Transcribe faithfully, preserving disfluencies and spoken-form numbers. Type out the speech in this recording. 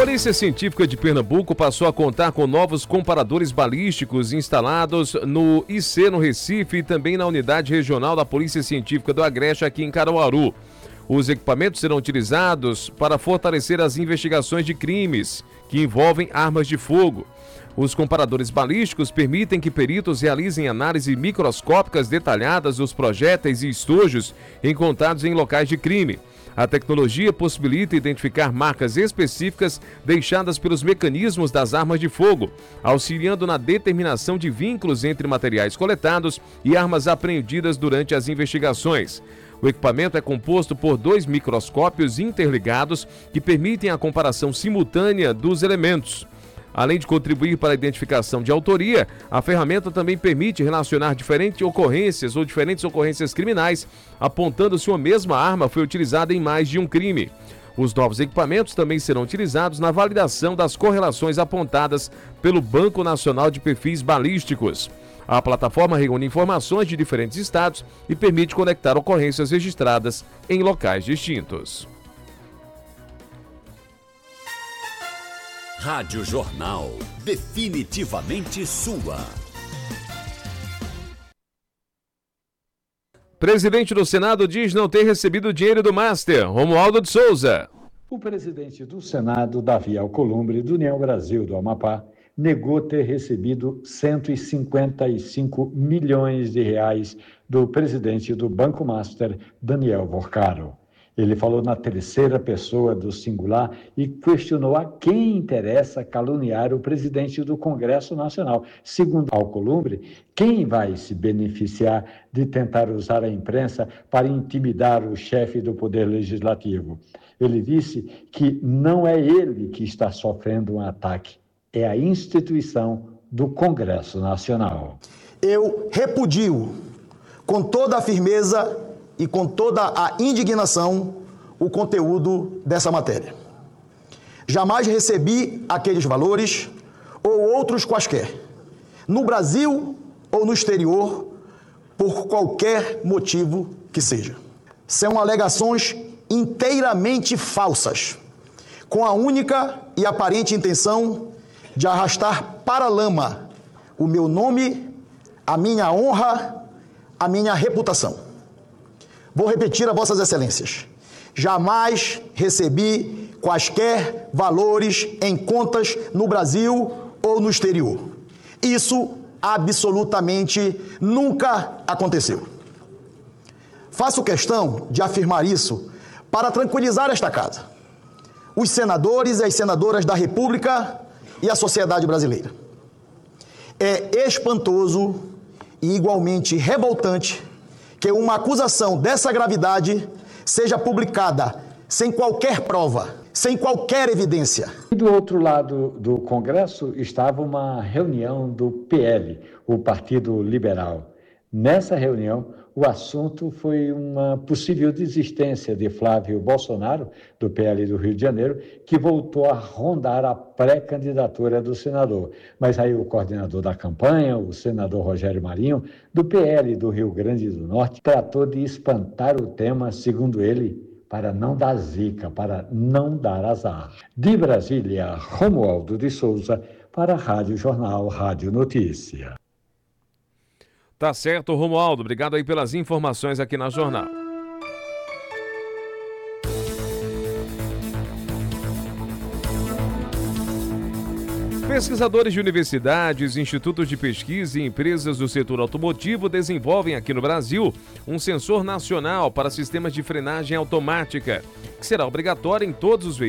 Polícia Científica de Pernambuco passou a contar com novos comparadores balísticos instalados no I C no Recife e também na Unidade Regional da Polícia Científica do Agreste aqui em Caruaru. Os equipamentos serão utilizados para fortalecer as investigações de crimes que envolvem armas de fogo. Os comparadores balísticos permitem que peritos realizem análise microscópicas detalhadas dos projéteis e estojos encontrados em locais de crime. A tecnologia possibilita identificar marcas específicas deixadas pelos mecanismos das armas de fogo, auxiliando na determinação de vínculos entre materiais coletados e armas apreendidas durante as investigações. O equipamento é composto por dois microscópios interligados que permitem a comparação simultânea dos elementos. Além de contribuir para a identificação de autoria, a ferramenta também permite relacionar diferentes ocorrências ou diferentes ocorrências criminais, apontando se uma mesma arma foi utilizada em mais de um crime. Os novos equipamentos também serão utilizados na validação das correlações apontadas pelo Banco Nacional de Perfis Balísticos. A plataforma reúne informações de diferentes estados e permite conectar ocorrências registradas em locais distintos. Rádio Jornal, definitivamente sua. Presidente do Senado diz não ter recebido dinheiro do Master. Romualdo de Souza. O presidente do Senado, Davi Alcolumbre, do União Brasil do Amapá, negou ter recebido cento e cinquenta e cinco milhões de reais do presidente do Banco Master, Daniel Vorcaro. Ele falou na terceira pessoa do singular e questionou a quem interessa caluniar o presidente do Congresso Nacional. Segundo Alcolumbre, quem vai se beneficiar de tentar usar a imprensa para intimidar o chefe do Poder Legislativo? Ele disse que não é ele que está sofrendo um ataque, é a instituição do Congresso Nacional. Eu repudio com toda a firmeza e com toda a indignação o conteúdo dessa matéria. Jamais recebi aqueles valores ou outros quaisquer, no Brasil ou no exterior, por qualquer motivo que seja. São alegações inteiramente falsas, com a única e aparente intenção de arrastar para a lama o meu nome, a minha honra, a minha reputação. Vou repetir a vossas excelências. Jamais recebi quaisquer valores em contas no Brasil ou no exterior. Isso absolutamente nunca aconteceu. Faço questão de afirmar isso para tranquilizar esta casa, os senadores e as senadoras da República e a sociedade brasileira. É espantoso e igualmente revoltante que uma acusação dessa gravidade seja publicada sem qualquer prova, sem qualquer evidência. E do outro lado do Congresso estava uma reunião do P L, o Partido Liberal. Nessa reunião, o assunto foi uma possível desistência de Flávio Bolsonaro, do P L do Rio de Janeiro, que voltou a rondar a pré-candidatura do senador. Mas aí o coordenador da campanha, o senador Rogério Marinho, do P L do Rio Grande do Norte, tratou de espantar o tema, segundo ele, para não dar zica, para não dar azar. De Brasília, Romualdo de Souza, para a Rádio Jornal, Rádio Notícia. Tá certo, Romualdo. Obrigado aí pelas informações aqui na Jornal. Pesquisadores de universidades, institutos de pesquisa e empresas do setor automotivo desenvolvem aqui no Brasil um sensor nacional para sistemas de frenagem automática, que será obrigatório em todos os veículos